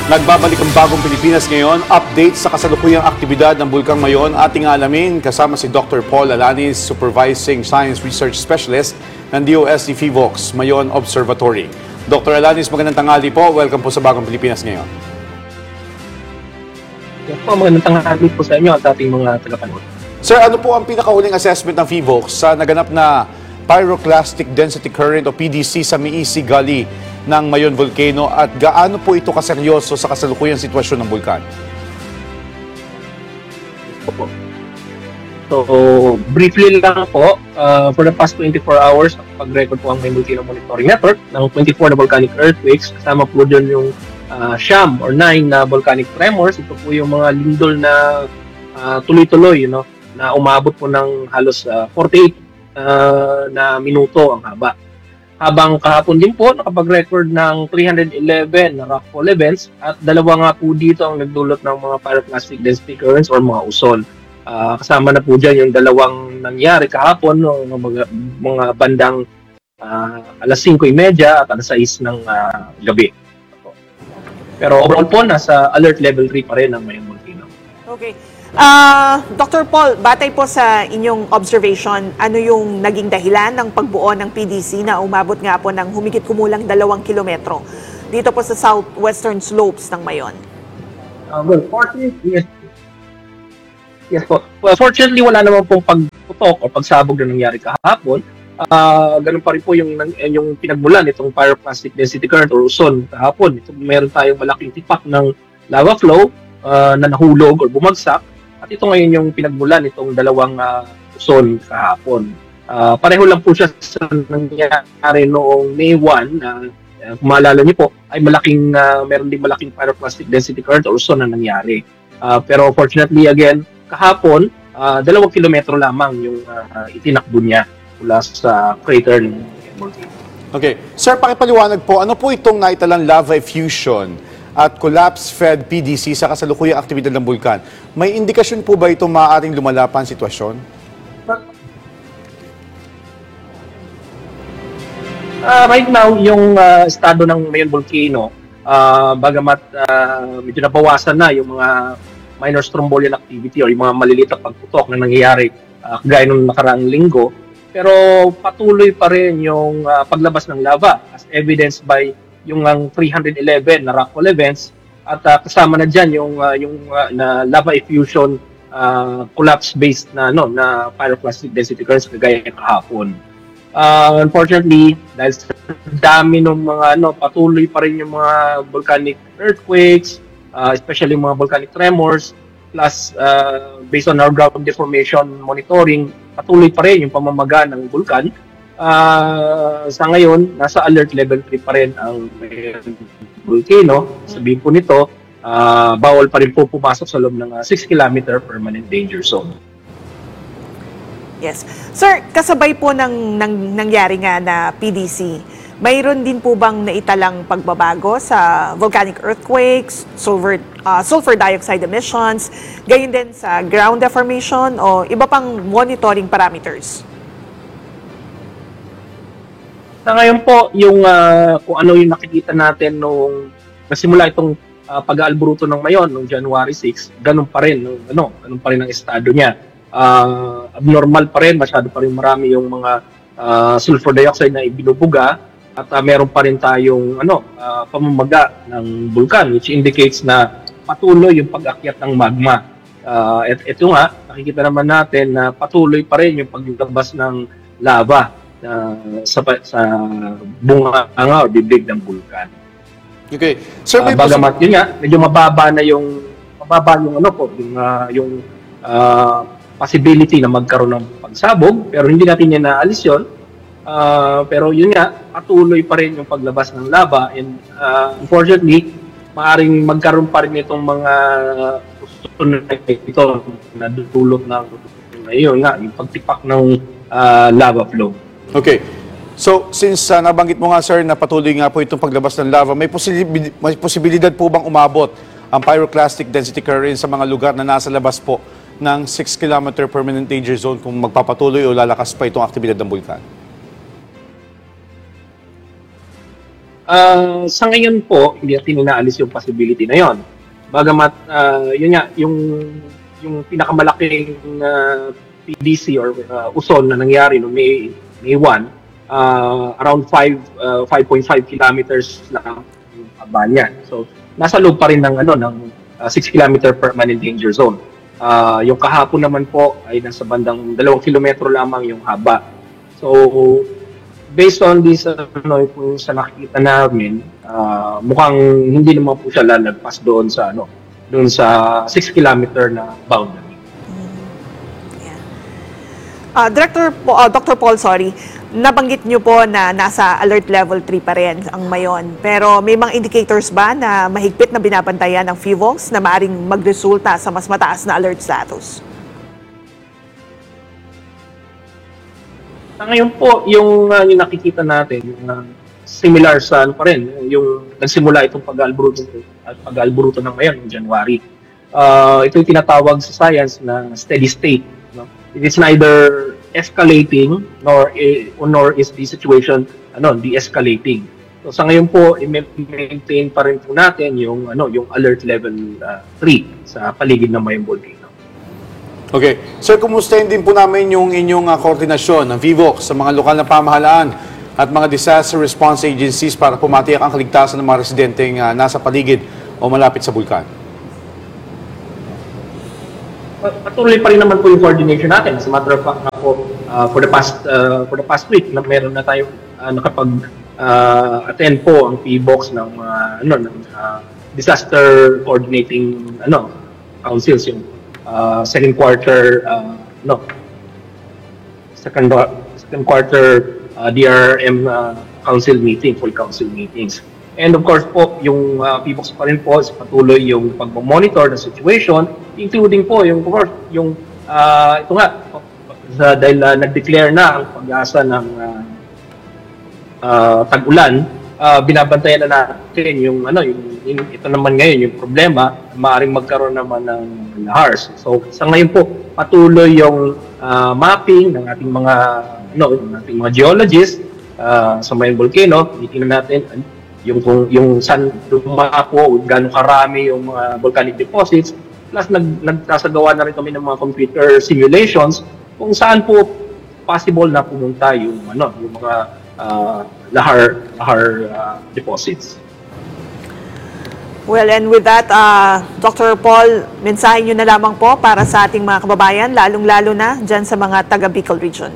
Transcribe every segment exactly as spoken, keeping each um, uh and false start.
Nagbabalik ang bagong Pilipinas ngayon. Update sa kasalukuyang aktibidad ng Bulkang Mayon. Ating alamin kasama si Doctor Paul Alanis, Supervising Science Research Specialist ng D O S T PHIVOLCS Mayon Observatory. Doctor Alanis, magandang tanghali po. Welcome po sa bagong Pilipinas ngayon. Yes po, magandang tanghali po sa inyo at ating mga tagapanood. Sir, ano po ang pinakahuling assessment ng PHIVOLCS sa naganap na Pyroclastic Density Current o P D C sa Miisi Gully ng Mayon Volcano at gaano po ito kaseryoso sa kasalukuyang sitwasyon ng bulkan? So, briefly lang po, uh, for the past twenty-four hours, pag-record po ang Mayon Volcano Monitoring Network ng twenty-four na volcanic earthquakes, kasama po dyan yung uh, siyam or nine na volcanic tremors. Ito po yung mga lindol na uh, tuloy-tuloy, you know, na umabot po ng halos uh, forty-eight uh, na minuto ang haba. Habang kahapon din po, nakapag-record ng three hundred eleven na rockfall events at dalawa nga po dito ang nagdulot ng mga pyroclastic density currents or mga uson. Uh, kasama na po dyan yung dalawang nangyari kahapon, no, mga, mga bandang uh, alas singko trenta at alas sais ng uh, gabi. Pero overall po, nasa alert level three pa rin ang Mayon Volcano. Okay. Uh, Doctor Paul, batay po sa inyong observation, ano yung naging dahilan ng pagbuo ng P D C na umabot nga po ng humigit kumulang dalawang kilometro dito po sa southwestern slopes ng Mayon? Uh, well, fortunately, yes. Yes po. Well, fortunately, wala naman pong pagputok o pagsabog na nangyari kahapon. Uh, ganun pa rin po yung, yung pinagmulan itong pyroclastic density current or uson kahapon. Ito, meron tayong malaking tipak ng lava flow uh, na nahulog or bumagsak. At ito ngayon yung pinagmulan itong dalawang uh, uson kahapon. Uh, pareho lang po siya sa nangyari noong May first na uh, kung maalala niyo po ay malaking, uh, meron din malaking pyroclastic density current or uson na nangyari. Uh, pero fortunately again, kahapon, uh, dalawang kilometro lamang yung uh, itinakbo niya mula sa crater ng volcano. Okay. Sir, pakipaliwanag po, ano po itong naitalang lava effusion at collapse-fed P D C sa kasalukuyang aktibidad ng bulkan? May indikasyon po ba itong maaaring lumala pa ang sitwasyon? Uh, right now, yung uh, estado ng Mayon Volcano, uh, bagamat uh, medyo nabawasan na yung mga minor strombolian activity or yung mga maliliit na pagputok na nangyayari uh, gaya nung nakaraang linggo, pero patuloy pa rin yung uh, paglabas ng lava as evidenced by yung ang three hundred eleven na rockfall events at uh, kasama na diyan yung uh, yung uh, na lava effusion uh, collapse based na no na pyroclastic density currents kagaya kahapon. Uh, unfortunately, dahil sa dami ng mga ano patuloy pa rin yung mga volcanic earthquakes, uh, especially mga volcanic tremors, plus uh, based on our ground deformation monitoring, patuloy pa rin yung pamamaga ng bulkan. Uh, sa ngayon, nasa alert level three pa rin ang volcano. Sabihin po nito, uh, bawal pa rin po pumasok sa loob ng uh, six kilometer permanent danger zone. Yes. Sir, kasabay po ng, ng nangyari nga na P D C, mayroon din po bang naitalang pagbabago sa volcanic earthquakes, sulfur, uh, sulfur dioxide emissions, gayon din sa ground deformation o iba pang monitoring parameters? Sa ngayon po, yung uh, kung ano yung nakikita natin nung nasimula itong uh, pag-aalburuto ng Mayon noong January sixth, ganun pa rin, no, ano, ganun pa rin ang estado niya. Uh, abnormal pa rin, masyado pa rin marami yung mga uh, sulfur dioxide na ibinubuga at uh, meron pa rin tayong ano, uh, pamamaga ng bulkan which indicates na patuloy yung pag-akyat ng magma. Uh, at ito nga, nakikita naman natin na patuloy pa rin yung paglabas ng lava Uh, sa, sa bunga nga o bibig ng bulkan. Okay. Sir, uh, bagamat yun nga, medyo mababa na yung mababa yung ano po, yung, uh, yung uh, possibility na magkaroon ng pagsabog, pero hindi natin yan naalis yun. Uh, pero yun nga, patuloy pa rin yung paglabas ng lava and uh, unfortunately, maaring magkaroon pa rin itong mga susunod na ito na dulot ng ayun nga, yung pagtipak ng uh, lava flow. Okay. So, since uh, nabanggit mo nga, sir, na patuloy nga po itong paglabas ng lava, may, posibil may posibilidad po bang umabot ang pyroclastic density current sa mga lugar na nasa labas po ng six kilometer permanent danger zone kung magpapatuloy o lalakas pa itong aktibidad ng bulkan? Ah, sa ngayon po, hindi natin inaalis yung possibility na yon. Bagamat, ah, yun nga, yung, yung pinakamalaking ah, P D C or ah, uson na nangyari no May, May first, ah, around five, ah, five point five kilometers lang yung haba niya. So, nasa loob pa rin ng, ano, ng ah, six kilometer permanent danger zone. Ah, yung kahapon naman po ay nasa bandang dalawang kilometro lamang yung haba. So, based on this, ano, kung sa nakikita namin, ah, mukhang hindi naman po siya lalagpas doon sa, ano, doon sa six kilometer na boundary. Ah, Director po, ah, Doctor Paul, sorry, nabanggit niyo po na nasa alert level three pa rin ang Mayon. Pero may mga indicators ba na mahigpit na binabantayan ng P H I V O X na maaring magresulta sa mas mataas na alert status? Sa ngayon po, yung, uh, yung nakikita natin, yung, uh, similar sa ano pa rin, yung nagsimula itong pag-alburuto at pag-alburuto ng ngayon, ng January. Uh, ito yung tinatawag sa science na steady state. No? It is neither escalating nor eh, nor is the situation ano de-escalating. So sa ngayon po, i-maintain pa rin po natin yung ano yung alert level uh, three sa paligid ng Mayon Volcano. Okay. Sir, kumustahin din po namin yung inyong uh, koordinasyon ng V V O C sa mga lokal na pamahalaan at mga disaster response agencies para pumatiyak ang kaligtasan ng mga residenteng uh, nasa paligid o malapit sa bulkan. Patuloy pa rin naman po yung coordination natin. As a matter of fact na po, uh, for the past uh, for the past week na meron na tayong uh, nakapag uh, attend po ang P V O C ng uh, ano ng uh, disaster coordinating ano councils yung uh, second quarter uh, no second second quarter uh, D R M uh, council meeting, full council meetings. And of course po, yung uh, P V O C pa rin po is patuloy yung pag-monitor ng situation, including po yung, of course, yung, uh, ito nga, sa, dahil uh, nag-declare na ang pag-asa ng uh, uh, tag-ulan, uh, binabantayan na natin yung, ano, yung, yung, ito naman ngayon, yung problema, maaaring magkaroon naman ng lahars. So, sa ngayon po, patuloy yung uh, mapping ng ating mga, ano, ng ating mga geologists uh, sa Mayon Volcano. Titingnan natin yung kung yung saan lumapo, gaano karami yung mga volcanic deposits, plus nag nagsasagawa na rin kami ng mga computer simulations kung saan po possible na pumunta yung ano yung mga uh, lahar lahar uh, deposits. Well, and with that, uh, Doctor Paul, mensahe nyo na lamang po para sa ating mga kababayan, lalong-lalo na dyan sa mga taga-Bicol region.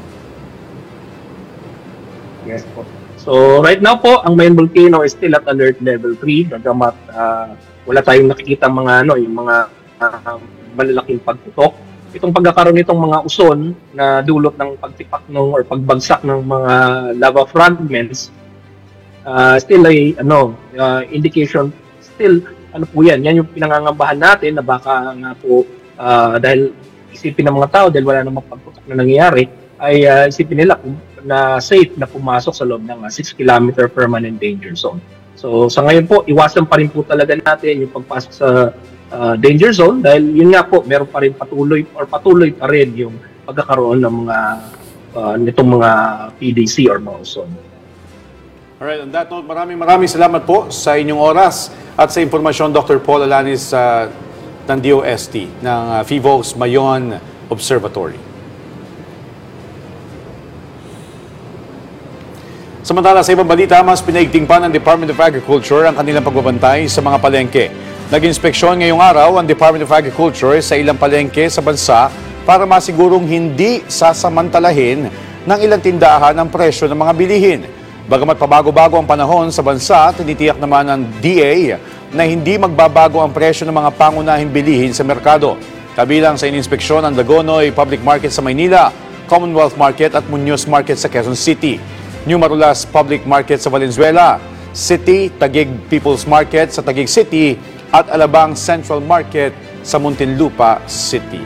Yes po. So right now po, ang Mayon Volcano is still at alert level three, bagamat uh, wala tayong nakikita mga ano, yung mga uh, malalaking pagputok. Itong pagkakaroon nitong mga uson na dulot ng pagtipak ng or pagbagsak ng mga lava fragments, uh, still ay ano, uh, indication, still ano po yan, yan yung pinangangambahan natin na baka nga po uh, dahil isipin ng mga tao dahil wala namang pagputok na nangyayari, ay uh, isipin nila kung na safe na pumasok sa loob ng uh, six kilometer permanent danger zone. So sa ngayon po, iwasan pa rin po talaga natin yung pagpasok sa uh, danger zone dahil yun nga po, meron pa rin patuloy or patuloy pa rin yung pagkakaroon ng mga uh, nitong mga P D C or mga uson. Alright, on that note, maraming maraming salamat po sa inyong oras at sa impormasyon, Doctor Paul Alanis uh, ng D O S T, ng uh, P V O C Mayon Observatory. Samantala sa ibang balita, mas pinaigting pa ng Department of Agriculture ang kanilang pagbabantay sa mga palengke. Nag-inspeksyon ngayong araw ang Department of Agriculture sa ilang palengke sa bansa para masigurong hindi sasamantalahin ng ilang tindahan ang presyo ng mga bilihin. Bagamat pabago-bago ang panahon sa bansa, tinitiyak naman ng D A na hindi magbabago ang presyo ng mga pangunahing bilihin sa merkado. Kabilang sa ininspeksyon ang Dagonoy Public Market sa Maynila, Commonwealth Market at Muñoz Market sa Quezon City. New Marulas Public Market sa Valenzuela, City, Taguig People's Market sa Taguig City at Alabang Central Market sa Muntinlupa City.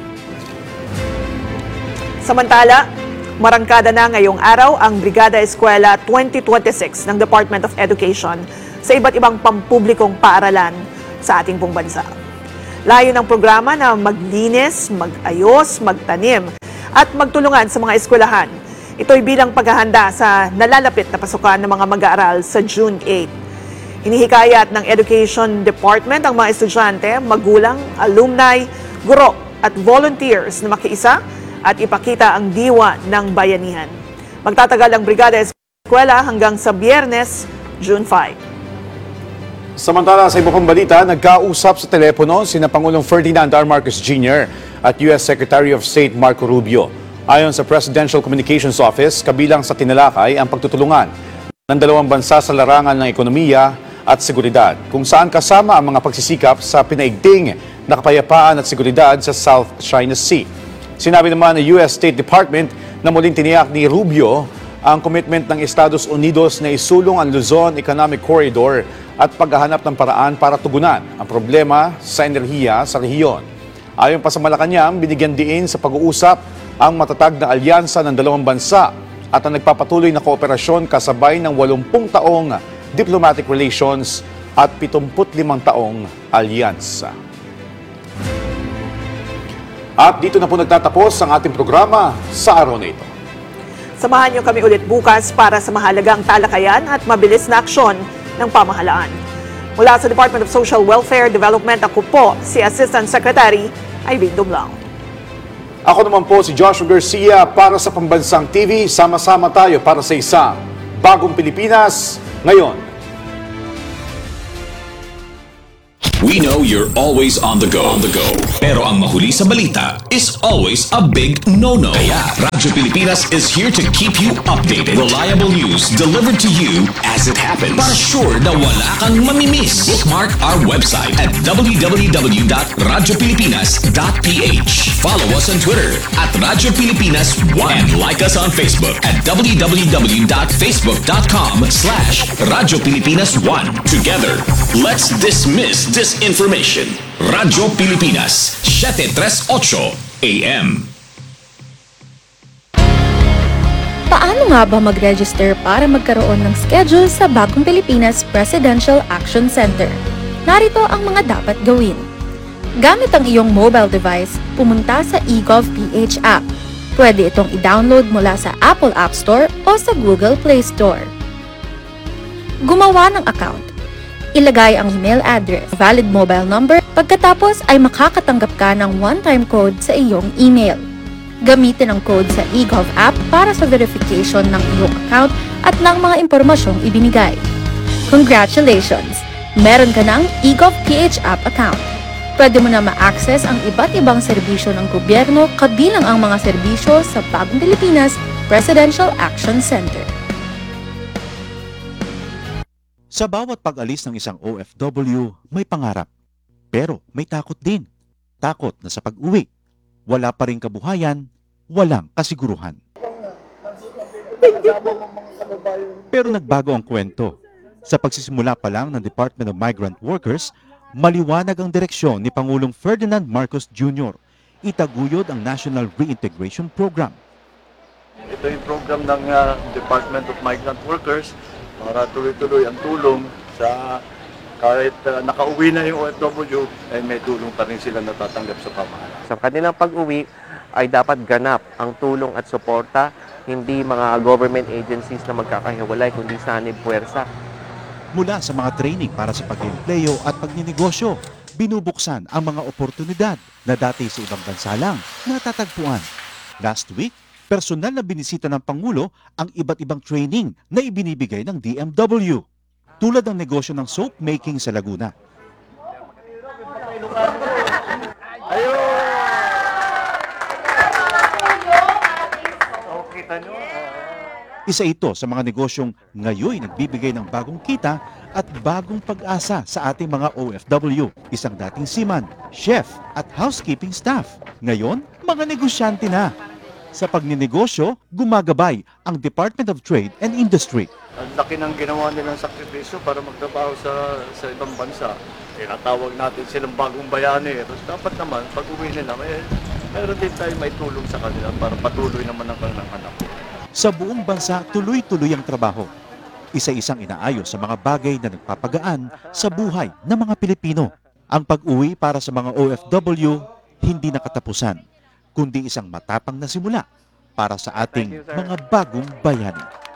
Samantala, marangkada na ngayong araw ang Brigada Eskwela twenty twenty-six ng Department of Education sa iba't ibang pampublikong paaralan sa ating pong bansa. Layo ng programa na maglinis, mag-ayos, magtanim at magtulungan sa mga eskwelahan. Ito'y bilang paghahanda sa nalalapit na pasukan ng mga mag-aaral sa June eighth. Hinihikayat ng Education Department ang mga estudyante, magulang, alumni, guro at volunteers na makiisa at ipakita ang diwa ng bayanihan. Magtatagal ang Brigada Eskwela hanggang sa Biyernes, June fifth. Samantala sa iba pang balita, nagkausap sa telepono sina Pangulong Ferdinand R. Marcos Junior at U S Secretary of State Marco Rubio. Ayon sa Presidential Communications Office, kabilang sa tinalakay ang pagtutulungan ng dalawang bansa sa larangan ng ekonomiya at seguridad, kung saan kasama ang mga pagsisikap sa pinaigting na kapayapaan at seguridad sa South China Sea. Sinabi naman ng U S State Department na muling tiniyak ni Rubio ang commitment ng Estados Unidos na isulong ang Luzon Economic Corridor at paghahanap ng paraan para tugunan ang problema sa enerhiya sa rehiyon. Ayon pa sa Malacanang, binigyan diin sa pag-uusap ang matatag na alyansa ng dalawang bansa at ang nagpapatuloy na kooperasyon kasabay ng walumpung taong diplomatic relations at pitungput limang taong alyansa. At dito na po nagtatapos ang ating programa sa araw na ito. Samahan niyo kami ulit bukas para sa mahalagang talakayan at mabilis na aksyon ng pamahalaan. Mula sa Department of Social Welfare Development, ako po si Assistant Secretary Irene Dumlao. Ako naman po si Joshua Garcia para sa Pambansang T V. Sama-sama tayo para sa isang bagong Pilipinas ngayon. We know you're always on the go. On the go. Pero ang mahuli sa balita is always a big no-no. Kaya Radyo Pilipinas is here to keep you updated. Reliable news delivered to you as it happens. Para sure na wala kang mamimiss. Bookmark our website at w w w dot radyo pilipinas dot p h. Follow us on Twitter at Radyo Pilipinas one. And like us on Facebook at w w w dot facebook dot com slash Radyo Pilipinas one. Together, let's dismiss this information. Radyo Pilipinas, seven thirty-eight A M. Paano nga ba mag-register para magkaroon ng schedule sa Bagong Pilipinas Presidential Action Center? Narito ang mga dapat gawin. Gamit ang iyong mobile device, pumunta sa eGovPH app. Pwede itong i-download mula sa Apple App Store o sa Google Play Store. Gumawa ng account. Ilagay ang email address, valid mobile number, pagkatapos ay makakatanggap ka ng one-time code sa iyong email. Gamitin ang code sa eGov app para sa verification ng iyong account at ng mga impormasyong ibinigay. Congratulations! Meron ka ng eGovPH app account. Pwede mo na ma-access ang iba't ibang serbisyo ng gobyerno kabilang ang mga serbisyo sa Bagong Pilipinas Presidential Action Center. Sa bawat pag-alis ng isang O F W, may pangarap. Pero may takot din. Takot na sa pag-uwi, wala pa ring kabuhayan, walang kasiguruhan. Pero nagbago ang kwento. Sa pagsisimula pa lang ng Department of Migrant Workers, maliwanag ang direksyon ni Pangulong Ferdinand Marcos Junior Itaguyod ang National Reintegration Program. Ito yung program ng uh, Department of Migrant Workers para tuloy-tuloy ang tulong sa kahit uh, nakauwi na yung O F W, ay may tulong pa rin sila natatanggap sa pamahalaan. Sa kanilang pag-uwi ay dapat ganap ang tulong at suporta, hindi mga government agencies na magkakahiwalay, kundi sanib puwersa. Mula sa mga training para sa pag-empleyo at pagninegosyo, binubuksan ang mga oportunidad na dati sa ibang bansa lang natatagpuan. Last week, personal na binisita ng Pangulo ang iba't ibang training na ibinibigay ng D M W. Tulad ng negosyo ng soap making sa Laguna. Isa ito sa mga negosyong ngayon nagbibigay ng bagong kita at bagong pag-asa sa ating mga O F W. Isang dating seaman, chef at housekeeping staff. Ngayon, mga negosyante na. Sa pagninegosyo, gumagabay ang Department of Trade and Industry. Ang laki ng ginawa nilang sakripisyo para magtrabaho sa sa ibang bansa. Tinatawag natin silang bagong bayani. Tapos dapat naman, pag uwi nila, may, mayroon din tayo may tulong sa kanila para patuloy naman ang kanilang anak. Sa buong bansa, tuloy-tuloy ang trabaho. Isa-isang inaayos sa mga bagay na nagpapagaan sa buhay ng mga Pilipino. Ang pag-uwi para sa mga O F W, hindi nakatapusan, kundi isang matapang na simula para sa ating Thank you, sir. mga bagong bayani.